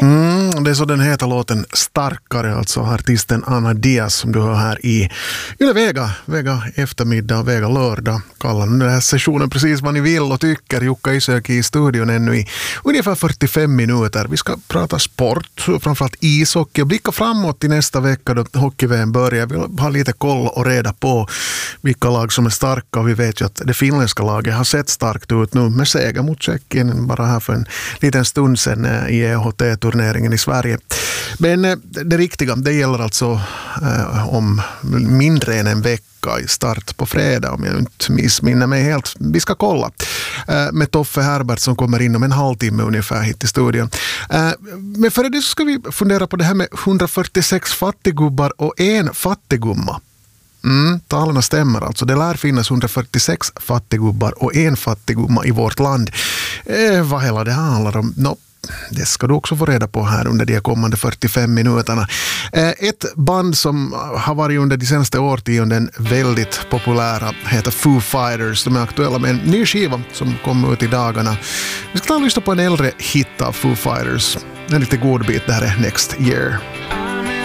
Det är så den heter låten Starkare, alltså artisten Ana Diaz som du hör här i Yle Vega eftermiddag och Vega lördag. Kallar den här sessionen precis vad ni vill och tycker. Jukka Isöki i studion ännu i ungefär 45 minuter. Vi ska prata sport, framförallt ishockey och blicka framåt i nästa vecka då hockey-VM börjar. Vi har lite koll och reda på vilka lag som är starka och vi vet ju att det finländska laget har sett starkt ut nu med seger mot Tjeckien bara här för en liten stund sedan i EHT-turneringen i Sverige. Men det riktiga, det gäller alltså om mindre än en vecka i start på fredag om jag inte missminner mig helt. Vi ska kolla med Toffe Herbert som kommer in om en halvtimme ungefär hit i studion. Men före det så ska vi fundera på det här med 146 fattigubbar och en fattigumma. Talarna stämmer alltså. Det lär finnas 146 fattigubbar och en fattigumma i vårt land. Vad hela det handlar om? Det ska du också få reda på här under de kommande 45 minuterna. Ett band som har varit under de senaste årtionden väldigt populära heter Foo Fighters. De är aktuella med en ny skiva som kommer ut i dagarna. Vi ska ta och lyssna på en äldre hit av Foo Fighters. En lite god bit, det här är Next Year.